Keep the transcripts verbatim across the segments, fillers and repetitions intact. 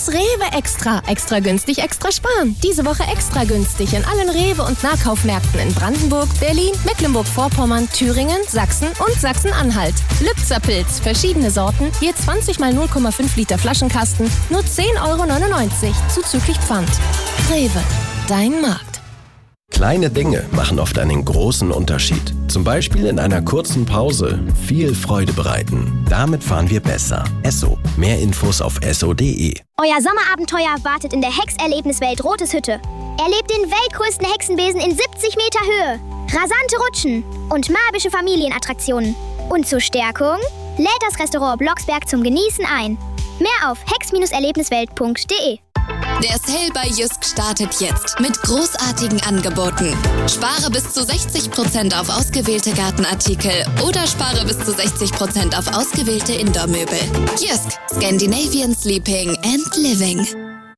ist Rewe Extra. Extra günstig, extra sparen. Diese Woche extra günstig in allen Rewe- und Nahkaufmärkten in Brandenburg, Berlin, Mecklenburg-Vorpommern, Thüringen, Sachsen und Sachsen-Anhalt. Lübzer-Pilz, verschiedene Sorten, je zwanzig mal null Komma fünf Liter Flaschenkasten, nur zehn Euro neunundneunzig, zuzüglich Pfand. Rewe, dein Markt. Kleine Dinge machen oft einen großen Unterschied. Zum Beispiel in einer kurzen Pause viel Freude bereiten. Damit fahren wir besser. Esso. Mehr Infos auf esso punkt de. Euer Sommerabenteuer wartet in der Hex-Erlebniswelt Rotes Hütte. Erlebt den weltgrößten Hexenbesen in siebzig Meter Höhe, rasante Rutschen und magische Familienattraktionen. Und zur Stärkung lädt das Restaurant Blocksberg zum Genießen ein. Mehr auf hex Erlebniswelt punkt de. Der Sale bei Jysk startet jetzt mit großartigen Angeboten. Spare bis zu sechzig Prozent auf ausgewählte Gartenartikel oder spare bis zu sechzig Prozent auf ausgewählte Indoor-Möbel. Jysk, Scandinavian Sleeping and Living.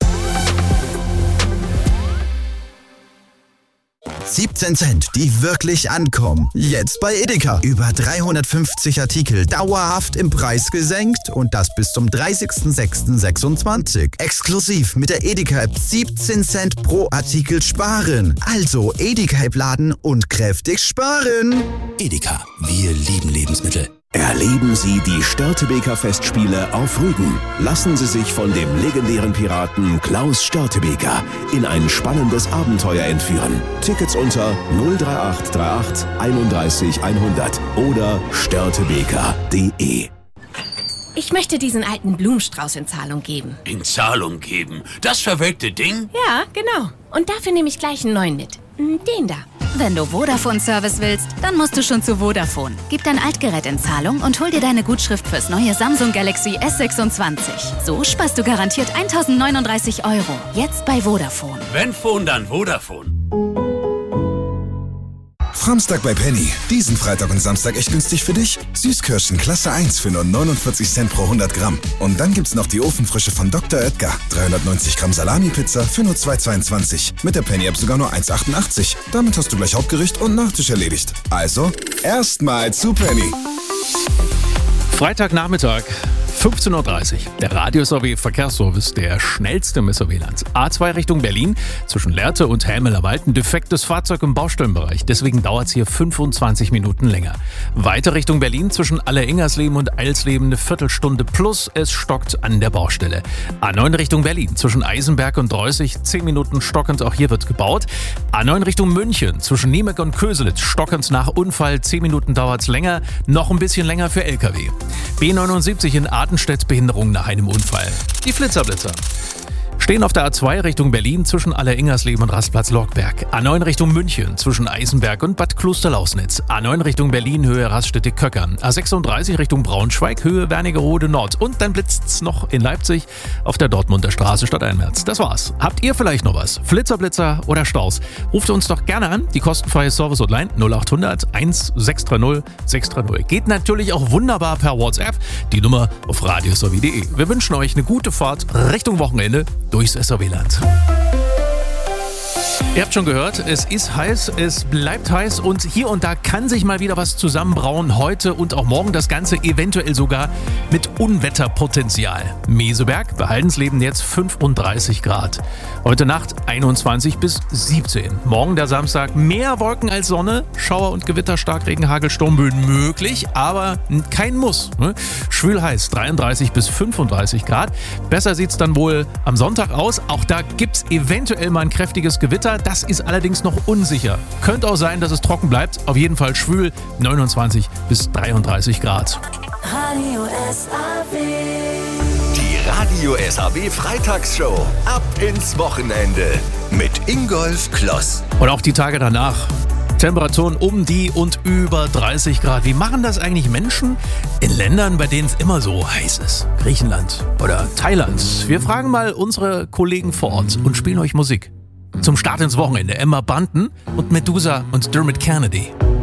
siebzehn Cent, die wirklich ankommen. Jetzt bei Edeka. Über dreihundertfünfzig Artikel dauerhaft im Preis gesenkt und das bis zum dreißigsten sechsten sechsundzwanzig. Exklusiv mit der Edeka-App siebzehn Cent pro Artikel sparen. Also Edeka-App laden und kräftig sparen. Edeka, wir lieben Lebensmittel. Erleben Sie die Störtebeker-Festspiele auf Rügen. Lassen Sie sich von dem legendären Piraten Klaus Störtebeker in ein spannendes Abenteuer entführen. Tickets unter null drei acht drei acht einunddreißig hundert oder störtebeker punkt de. Ich möchte diesen alten Blumenstrauß in Zahlung geben. In Zahlung geben? Das verwelkte Ding? Ja, genau. Und dafür nehme ich gleich einen neuen mit. Den da. Wenn du Vodafone-Service willst, dann musst du schon zu Vodafone. Gib dein Altgerät in Zahlung und hol dir deine Gutschrift fürs neue Samsung Galaxy S sechsundzwanzig. So sparst du garantiert eintausendneununddreißig Euro. Jetzt bei Vodafone. Wenn Phone, dann Vodafone. Samstag bei Penny. Diesen Freitag und Samstag echt günstig für dich. Süßkirschen Klasse eins für nur neunundvierzig Cent pro hundert Gramm. Und dann gibt's noch die Ofenfrische von Doktor Oetker. dreihundertneunzig Gramm Salami-Pizza für nur zwei Euro zweiundzwanzig. Mit der Penny-App sogar nur eins Euro achtundachtzig. Damit hast du gleich Hauptgericht und Nachtisch erledigt. Also, erstmal zu Penny. Freitagnachmittag, fünfzehn Uhr dreißig. Der Radio-S R W-Verkehrsservice, der schnellste im S R W-Land. A zwei Richtung Berlin, zwischen Lehrte und Helmelerwald, ein defektes Fahrzeug im Baustellenbereich. Deswegen dauert es hier fünfundzwanzig Minuten länger. Weiter Richtung Berlin, zwischen Aller-Ingersleben und Eilsleben, eine Viertelstunde plus. Es stockt an der Baustelle. A neun Richtung Berlin, zwischen Eisenberg und Dreußig, zehn Minuten stockend. Auch hier wird gebaut. A neun Richtung München, zwischen Niemek und Köselitz, stockend nach Unfall. zehn Minuten dauert es länger. Noch ein bisschen länger für L K W. B neunundsiebzig in Artenstedt, Behinderung nach einem Unfall. Die Flitzerblitzer stehen auf der A zwei Richtung Berlin zwischen Aller-Ingersleben und Rastplatz Lorkberg. A neun Richtung München zwischen Eisenberg und Bad Klosterlausnitz. A neun Richtung Berlin Höhe Raststätte-Köckern. A sechsunddreißig Richtung Braunschweig Höhe Wernigerode Nord. Und dann blitzt's noch in Leipzig auf der Dortmunder Straße Stadteinwärts. Das war's. Habt ihr vielleicht noch was? Flitzerblitzer oder Staus? Ruft uns doch gerne an. Die kostenfreie Service-Hotline null acht hundert eins sechs drei null sechs drei null. Geht natürlich auch wunderbar per WhatsApp. Die Nummer auf radios punkt de. Wir wünschen euch eine gute Fahrt Richtung Wochenende durchs S R W-Land. Ihr habt schon gehört, es ist heiß, es bleibt heiß und hier und da kann sich mal wieder was zusammenbrauen. Heute und auch morgen das Ganze eventuell sogar mit Unwetterpotenzial. Meseberg, bei Haldensleben jetzt fünfunddreißig Grad. Heute Nacht einundzwanzig bis siebzehn. Morgen der Samstag mehr Wolken als Sonne. Schauer und Gewitter, Starkregen, Hagel, Sturmböen möglich, aber kein Muss. Ne? Schwül heiß, dreiunddreißig bis fünfunddreißig Grad. Besser sieht es dann wohl am Sonntag aus. Auch da gibt es eventuell mal ein kräftiges Gewitter. Das ist allerdings noch unsicher. Könnte auch sein, dass es trocken bleibt. Auf jeden Fall schwül, neunundzwanzig bis dreiunddreißig Grad. Radio S R W. Die Radio S R W Freitagsshow. Ab ins Wochenende mit Ingolf Kloss. Und auch die Tage danach. Temperaturen um die und über dreißig Grad. Wie machen das eigentlich Menschen in Ländern, bei denen es immer so heiß ist? Griechenland oder Thailand. Wir fragen mal unsere Kollegen vor Ort und spielen euch Musik. Zum Start ins Wochenende Emma Bunton und Medusa und Dermot Kennedy.